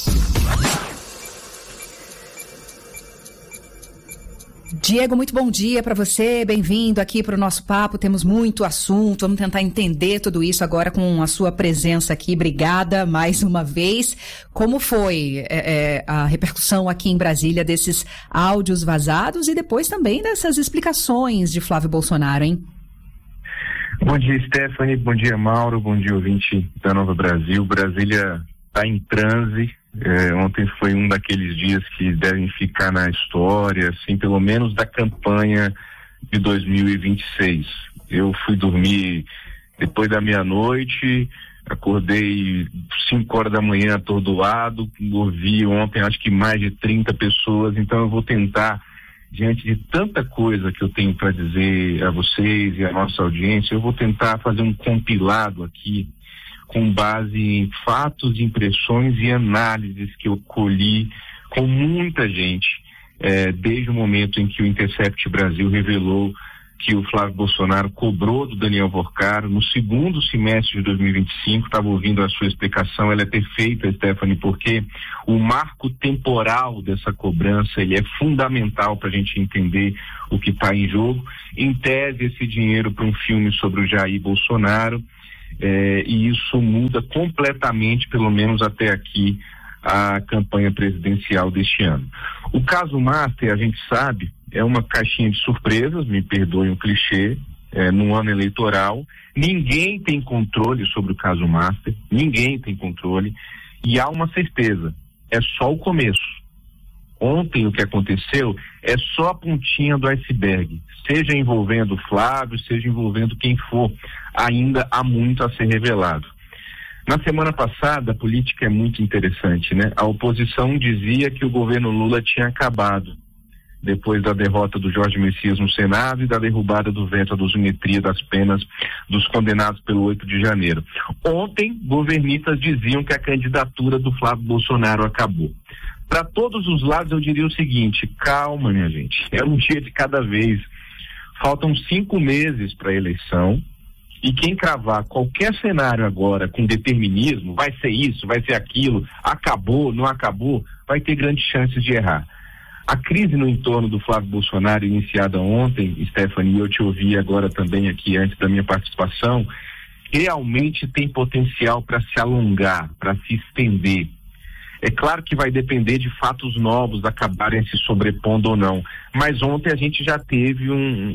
Diego, muito bom dia para você, bem-vindo aqui para o nosso papo, temos muito assunto, vamos tentar entender tudo isso agora com a sua presença aqui, obrigada mais uma vez. Como foi a repercussão aqui em Brasília desses áudios vazados e depois também dessas explicações de Flávio Bolsonaro, hein? Bom dia, Stephanie, bom dia, Mauro, bom dia, ouvinte da Nova Brasil. Brasília está em transe. Ontem foi um daqueles dias que devem ficar na história, assim, pelo menos da campanha de 2026. Eu fui dormir depois da meia-noite, acordei 5 horas da manhã atordoado, ouvi ontem acho que mais de 30 pessoas, então eu vou tentar, diante de tanta coisa que eu tenho para dizer a vocês e à nossa audiência, eu vou tentar fazer um compilado aqui com base em fatos, impressões e análises que eu colhi com muita gente, desde o momento em que o Intercept Brasil revelou que o Flávio Bolsonaro cobrou do Daniel Vorcaro no segundo semestre de 2025. Estava ouvindo a sua explicação, ela é perfeita, Stephanie, porque o marco temporal dessa cobrança ele é fundamental para a gente entender o que está em jogo. Em tese, esse dinheiro para um filme sobre o Jair Bolsonaro, e isso muda completamente, pelo menos até aqui, a campanha presidencial deste ano. O caso Master, a gente sabe, é uma caixinha de surpresas, me perdoem o clichê, num ano eleitoral. Ninguém tem controle sobre o caso Master, ninguém tem controle, e há uma certeza, é só o começo. Ontem o que aconteceu é só a pontinha do iceberg, seja envolvendo o Flávio, seja envolvendo quem for, ainda há muito a ser revelado. Na semana passada, a política é muito interessante, né? A oposição dizia que o governo Lula tinha acabado, depois da derrota do Jorge Messias no Senado e da derrubada do veto à dosimetria das penas dos condenados pelo 8 de janeiro. Ontem, governistas diziam que a candidatura do Flávio Bolsonaro acabou. Para todos os lados, eu diria o seguinte: calma, minha gente, é um dia de cada vez. Faltam 5 meses para a eleição, e quem cravar qualquer cenário agora com determinismo, vai ser isso, vai ser aquilo, acabou, não acabou, vai ter grandes chances de errar. A crise no entorno do Flávio Bolsonaro, iniciada ontem, Stephanie, eu te ouvi agora também aqui antes da minha participação, realmente tem potencial para se alongar, para se estender. É claro que vai depender de fatos novos acabarem se sobrepondo ou não, mas ontem a gente já teve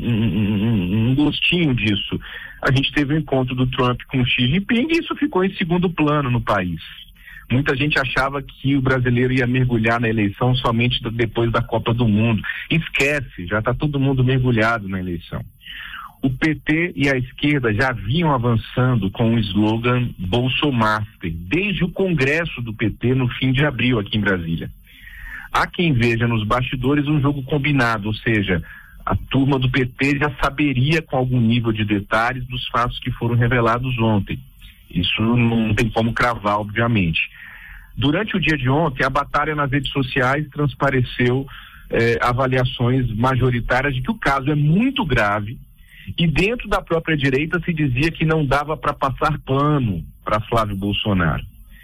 um gostinho disso. A gente teve o encontro do Trump com o Xi Jinping e isso ficou em segundo plano no país. Muita gente achava que o brasileiro ia mergulhar na eleição somente depois da Copa do Mundo. Esquece, já está todo mundo mergulhado na eleição. O PT e a esquerda já vinham avançando com o slogan Bolsomaster, desde o congresso do PT no fim de abril aqui em Brasília. Há quem veja nos bastidores um jogo combinado, ou seja, a turma do PT já saberia com algum nível de detalhes dos fatos que foram revelados ontem. Isso não tem como cravar, obviamente. Durante o dia de ontem, a batalha nas redes sociais transpareceu avaliações majoritárias de que o caso é muito grave, e dentro da própria direita se dizia que não dava para passar pano para Flávio Bolsonaro.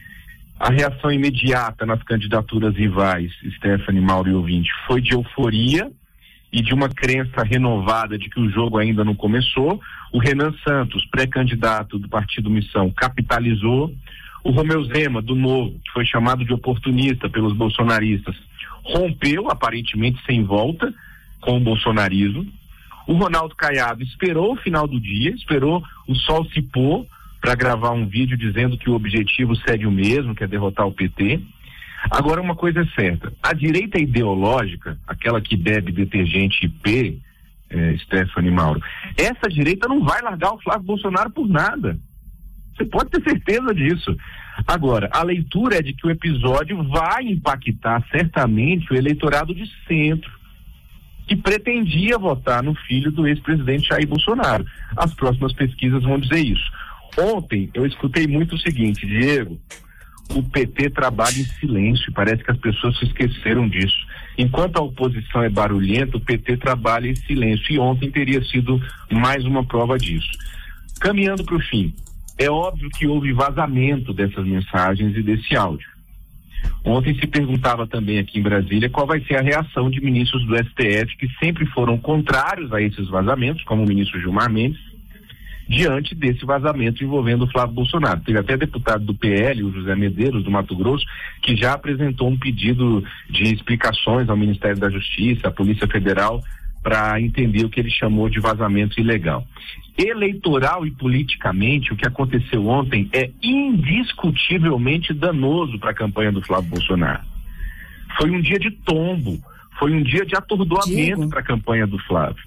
A reação imediata nas candidaturas rivais, Stephanie, Mauro e ouvinte, foi de euforia e de uma crença renovada de que o jogo ainda não começou. O Renan Santos, pré-candidato do Partido Missão, capitalizou. O Romeu Zema, do Novo, que foi chamado de oportunista pelos bolsonaristas, rompeu, aparentemente sem volta, com o bolsonarismo. O Ronaldo Caiado esperou o final do dia, esperou o sol se pôr para gravar um vídeo dizendo que o objetivo segue o mesmo, que é derrotar o PT. Agora, uma coisa é certa, a direita ideológica, aquela que bebe detergente IP, Stephanie, Mauro, essa direita não vai largar o Flávio Bolsonaro por nada. Você pode ter certeza disso. Agora, a leitura é de que o episódio vai impactar certamente o eleitorado de centro, que pretendia votar no filho do ex-presidente Jair Bolsonaro. As próximas pesquisas vão dizer isso. Ontem eu escutei muito o seguinte: Diego, o PT trabalha em silêncio, parece que as pessoas se esqueceram disso. Enquanto a oposição é barulhenta, o PT trabalha em silêncio, e ontem teria sido mais uma prova disso. Caminhando para o fim, é óbvio que houve vazamento dessas mensagens e desse áudio. Ontem se perguntava também aqui em Brasília qual vai ser a reação de ministros do STF que sempre foram contrários a esses vazamentos, como o ministro Gilmar Mendes, diante desse vazamento envolvendo o Flávio Bolsonaro. Teve até deputado do PL, o José Medeiros, do Mato Grosso, que já apresentou um pedido de explicações ao Ministério da Justiça, à Polícia Federal, para entender o que ele chamou de vazamento ilegal. Eleitoral e politicamente, o que aconteceu ontem é indiscutivelmente danoso para a campanha do Flávio Bolsonaro. Foi um dia de tombo, foi um dia de atordoamento para a campanha do Flávio.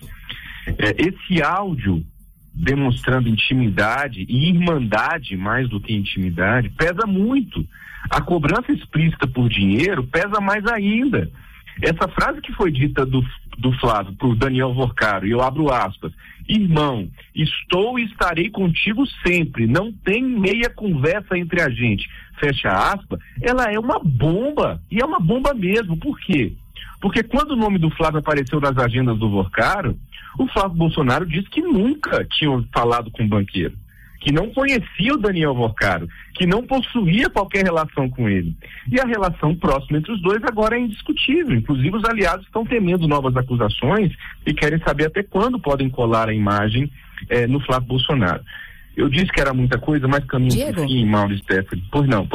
Esse áudio demonstrando intimidade e irmandade, mais do que intimidade, pesa muito. A cobrança explícita por dinheiro pesa mais ainda. Essa frase que foi dita do Flávio para o Daniel Vorcaro, e eu abro aspas: irmão, estou e estarei contigo sempre, não tem meia conversa entre a gente, fecha aspas, ela é uma bomba, e é uma bomba mesmo. Por quê? Porque quando o nome do Flávio apareceu nas agendas do Vorcaro, o Flávio Bolsonaro disse que nunca tinha falado com o banqueiro, que não conhecia o Daniel Vorcaro, que não possuía qualquer relação com ele. E a relação próxima entre os dois agora é indiscutível. Inclusive, os aliados estão temendo novas acusações e querem saber até quando podem colar a imagem no Flávio Bolsonaro. Eu disse que era muita coisa, mas caminho pro fim, Mauro e Stephanie. Pois não.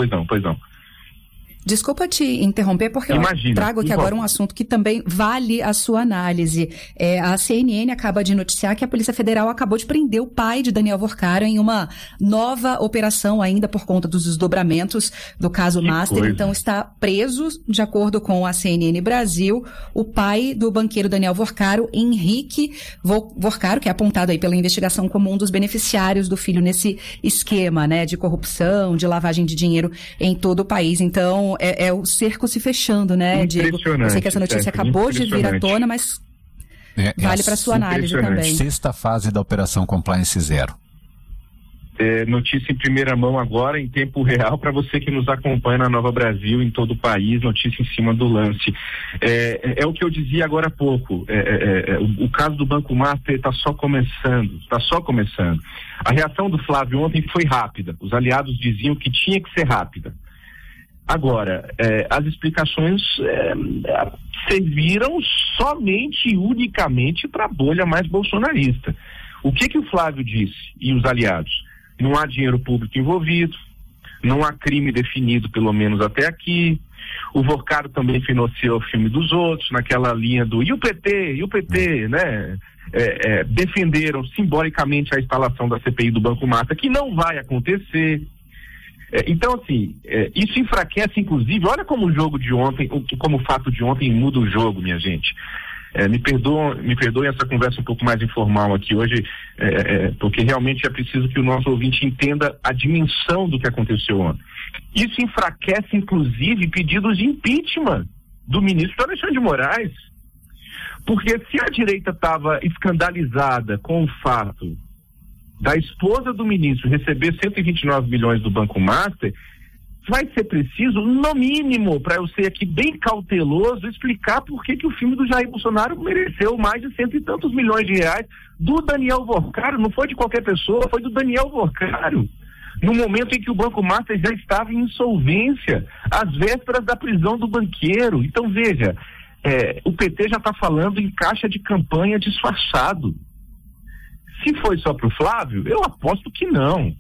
Desculpa te interromper, porque eu trago aqui agora um assunto que também vale a sua análise. A CNN acaba de noticiar que a Polícia Federal acabou de prender o pai de Daniel Vorcaro em uma nova operação ainda por conta dos desdobramentos do caso Master. Então está preso, de acordo com a CNN Brasil, o pai do banqueiro Daniel Vorcaro, Henrique Vorcaro, que é apontado aí pela investigação como um dos beneficiários do filho nesse esquema, né, de corrupção, de lavagem de dinheiro em todo o país. Então, é o cerco se fechando, né, Diego? Eu sei que essa notícia acabou de vir à tona, mas vale para sua análise também. Sexta fase da Operação Compliance Zero. Notícia em primeira mão agora, em tempo real, para você que nos acompanha na Nova Brasil, em todo o país, notícia em cima do lance. É o que eu dizia agora há pouco, o caso do Banco Master está só começando. A reação do Flávio ontem foi rápida, os aliados diziam que tinha que ser rápida. Agora, as explicações serviram somente e unicamente para a bolha mais bolsonarista. O que o Flávio disse e os aliados? Não há dinheiro público envolvido, não há crime definido, pelo menos até aqui. O Vorcaro também financiou o filme dos outros, naquela linha do e o PT, né? Defenderam simbolicamente a instalação da CPI do Banco Master, que não vai acontecer. Então, assim, isso enfraquece, inclusive, olha como o jogo de ontem, como o fato de ontem muda o jogo, minha gente. Me perdoem essa conversa um pouco mais informal aqui hoje, porque realmente é preciso que o nosso ouvinte entenda a dimensão do que aconteceu ontem. Isso enfraquece, inclusive, pedidos de impeachment do ministro Alexandre de Moraes. Porque se a direita estava escandalizada com o fato da esposa do ministro receber 129 milhões do Banco Master, vai ser preciso, no mínimo, para eu ser aqui bem cauteloso, explicar por que o filme do Jair Bolsonaro mereceu mais de 100 e tantos milhões de reais do Daniel Vorcaro. Não foi de qualquer pessoa, foi do Daniel Vorcaro. No momento em que o Banco Master já estava em insolvência, às vésperas da prisão do banqueiro. Então, veja, o PT já está falando em caixa de campanha disfarçado. Se foi só para o Flávio, eu aposto que não.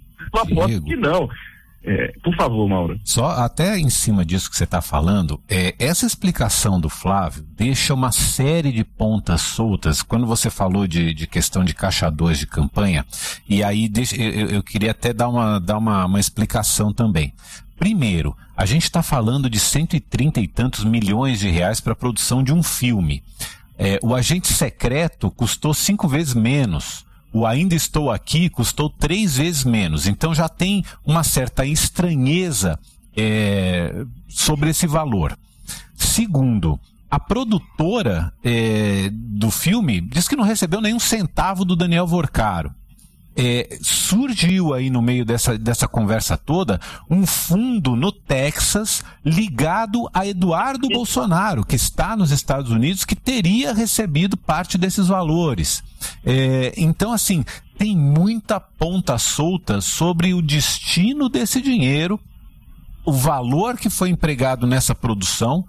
Por favor, Mauro. Só até em cima disso que você está falando, essa explicação do Flávio deixa uma série de pontas soltas. Quando você falou de questão de caixa 2 de campanha, e aí eu queria até dar uma explicação também. Primeiro, a gente está falando de 130 e tantos milhões de reais para a produção de um filme. O Agente Secreto custou 5 vezes menos. O Ainda Estou Aqui custou 3 vezes menos. Então já tem uma certa estranheza sobre esse valor. Segundo, a produtora do filme diz que não recebeu nenhum centavo do Daniel Vorcaro. Surgiu aí no meio dessa conversa toda um fundo no Texas ligado a Eduardo Bolsonaro, que está nos Estados Unidos, que teria recebido parte desses valores. Então, assim, tem muita ponta solta sobre o destino desse dinheiro, o valor que foi empregado nessa produção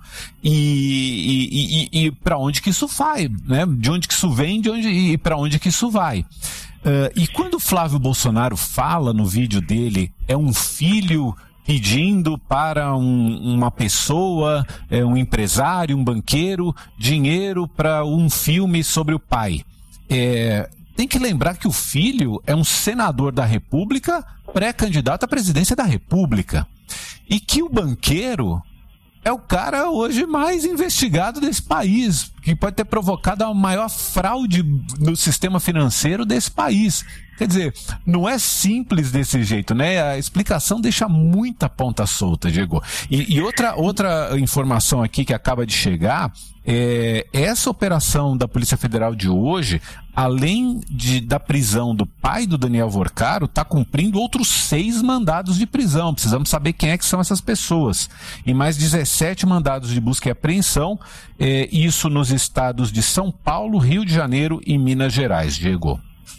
e para onde que isso vai, né? De onde que isso vem e para onde que isso vai. E quando o Flávio Bolsonaro fala no vídeo dele, é um filho pedindo para uma pessoa, um empresário, um banqueiro, dinheiro para um filme sobre o pai. Tem que lembrar que o filho é um senador da República, pré-candidato à presidência da República. E que o banqueiro é o cara hoje mais investigado desse país, que pode ter provocado a maior fraude no sistema financeiro desse país. Quer dizer, não é simples desse jeito, né? A explicação deixa muita ponta solta, Diego. E outra informação aqui que acaba de chegar essa operação da Polícia Federal de hoje, além da prisão do pai do Daniel Vorcaro, está cumprindo outros 6 mandados de prisão. Precisamos saber quem é que são essas pessoas. E mais 17 mandados de busca e apreensão, isso nos estados de São Paulo, Rio de Janeiro e Minas Gerais. Diego.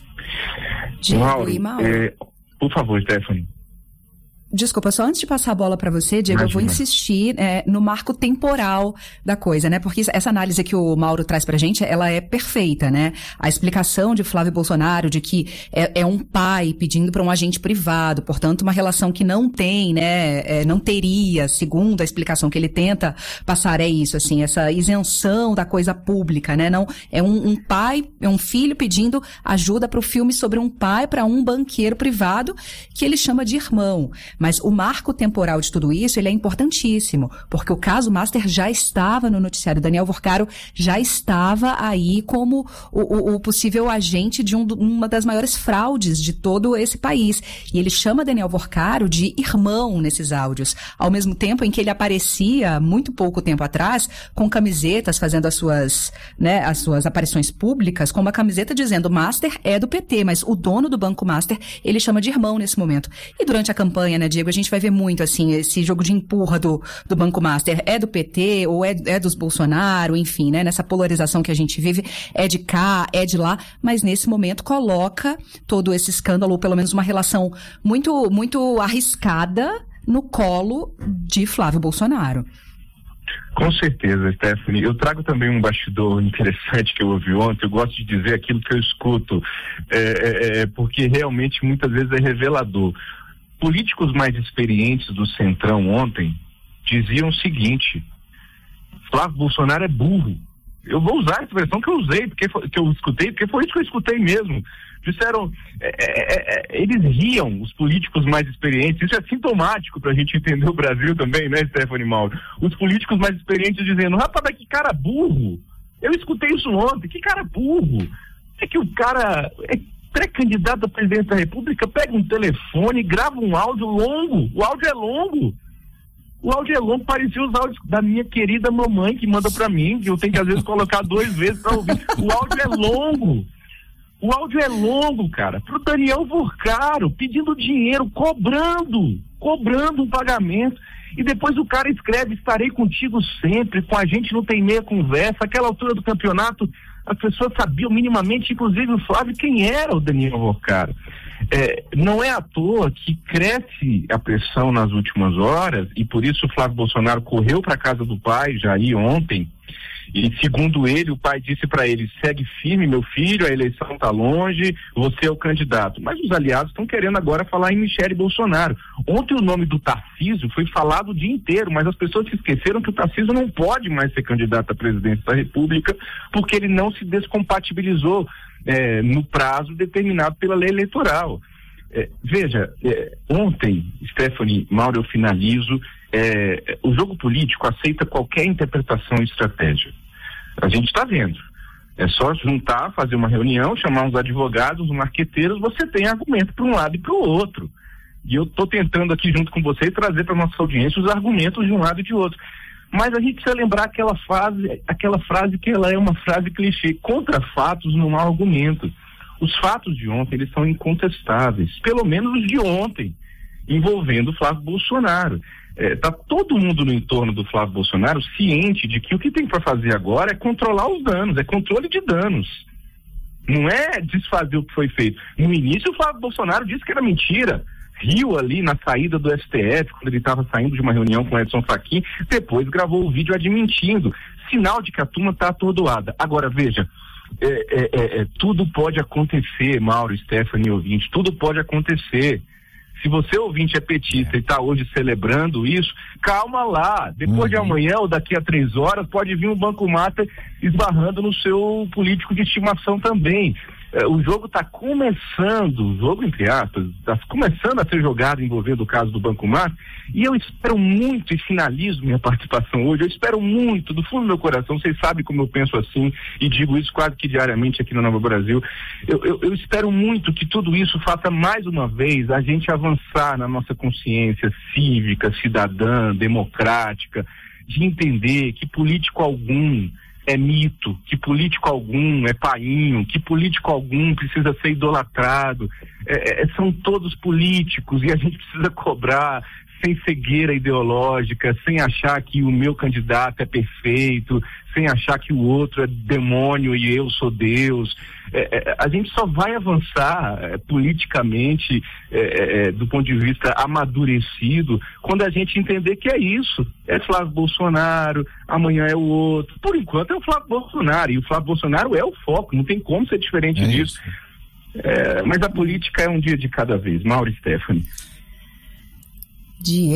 Mauro. Por favor, Stephanie. Desculpa, só antes de passar a bola para você, Diego, eu vou insistir no marco temporal da coisa, né? Porque essa análise que o Mauro traz pra gente, ela é perfeita, né? A explicação de Flávio Bolsonaro de que é um pai pedindo para um agente privado, portanto, uma relação que não tem, né? Não teria, segundo a explicação que ele tenta passar, é isso, assim, essa isenção da coisa pública, né? Não, é um pai, é um filho pedindo ajuda para o filme sobre um pai para um banqueiro privado que ele chama de irmão. Mas o marco temporal de tudo isso, ele é importantíssimo, porque o caso Master já estava no noticiário. Daniel Vorcaro já estava aí como o possível agente de uma das maiores fraudes de todo esse país. E ele chama Daniel Vorcaro de irmão nesses áudios, ao mesmo tempo em que ele aparecia, muito pouco tempo atrás, com camisetas, fazendo as suas aparições públicas, com uma camiseta dizendo Master é do PT, mas o dono do Banco Master, ele chama de irmão nesse momento. E durante a campanha, né, Diego, a gente vai ver muito, assim, esse jogo de empurra do Banco Master é do PT ou é dos Bolsonaro, enfim, né, nessa polarização que a gente vive, é de cá, é de lá, mas nesse momento coloca todo esse escândalo, ou pelo menos uma relação muito, muito arriscada no colo de Flávio Bolsonaro. Com certeza, Stephanie. Eu trago também um bastidor interessante que eu ouvi ontem. Eu gosto de dizer aquilo que eu escuto, porque realmente muitas vezes é revelador. Políticos mais experientes do Centrão ontem diziam o seguinte: Flávio Bolsonaro é burro. Eu vou usar a expressão que eu usei, porque foi isso que eu escutei mesmo. Disseram, eles riam, os políticos mais experientes. Isso é sintomático para a gente entender o Brasil também, né, Stephanie Mauro? Os políticos mais experientes dizendo, rapaz, que cara burro. Eu escutei isso ontem, que cara burro. É que o cara pré-candidato a presidente da República pega um telefone, grava um áudio longo. O áudio é longo. Parecia os áudios da minha querida mamãe que manda pra mim, que eu tenho que às vezes colocar 2 vezes pra ouvir. O áudio é longo, cara. Pro Daniel Vorcaro, pedindo dinheiro, cobrando um pagamento. E depois o cara escreve, estarei contigo sempre, com a gente não tem meia conversa. Aquela altura do campeonato, as pessoas sabiam minimamente, inclusive o Flávio, quem era o Daniel Vorcaro. Não é à toa que cresce a pressão nas últimas horas, e por isso o Flávio Bolsonaro correu para a casa do pai, Jair, ontem, e segundo ele, o pai disse para ele, segue firme, meu filho, a eleição está longe, você é o candidato. Mas os aliados estão querendo agora falar em Michele Bolsonaro. Ontem o nome do Tarcísio foi falado o dia inteiro, mas as pessoas se esqueceram que o Tarcísio não pode mais ser candidato à presidência da República, porque ele não se descompatibilizou no prazo determinado pela lei eleitoral. Veja, ontem, Stephanie, Mauro, eu finalizo, o jogo político aceita qualquer interpretação e estratégia. A gente está vendo. É só juntar, fazer uma reunião, chamar uns advogados, uns marqueteiros, você tem argumento para um lado e para o outro. E eu estou tentando aqui junto com vocês trazer para a nossa audiência os argumentos de um lado e de outro. Mas a gente precisa lembrar aquela frase que ela é uma frase clichê, contra fatos não há argumento. Os fatos de ontem, eles são incontestáveis, pelo menos os de ontem, envolvendo o Flávio Bolsonaro. Está todo mundo no entorno do Flávio Bolsonaro ciente de que o que tem para fazer agora é controlar os danos, é controle de danos. Não é desfazer o que foi feito. No início, o Flávio Bolsonaro disse que era mentira. Riu ali na saída do STF, quando ele estava saindo de uma reunião com Edson Fachin, depois gravou o vídeo admitindo. Sinal de que a turma está atordoada. Agora, veja, tudo pode acontecer, Mauro, Stephanie, ouvinte, tudo pode acontecer. Se você, ouvinte, é petista e está hoje celebrando isso, calma lá. Depois de amanhã ou daqui a 3 horas, pode vir um Banco Master esbarrando no seu político de estimação também. O jogo está começando, o jogo entre aspas, está começando a ser jogado envolvendo o caso do Banco Master, e eu espero muito, e finalizo minha participação hoje, eu espero muito, do fundo do meu coração, vocês sabem como eu penso assim, e digo isso quase que diariamente aqui no Nova Brasil, eu espero muito que tudo isso faça mais uma vez a gente avançar na nossa consciência cívica, cidadã, democrática, de entender que político algum é mito, que político algum é painho, que político algum precisa ser idolatrado. São todos políticos e a gente precisa cobrar sem cegueira ideológica, sem achar que o meu candidato é perfeito, sem achar que o outro é demônio e eu sou Deus. A gente só vai avançar politicamente, do ponto de vista amadurecido, quando a gente entender que é isso. É Flávio Bolsonaro, amanhã é o outro. Por enquanto é o Flávio Bolsonaro, e o Flávio Bolsonaro é o foco, não tem como ser diferente disso. Mas a política é um dia de cada vez. Mauro e Stephanie.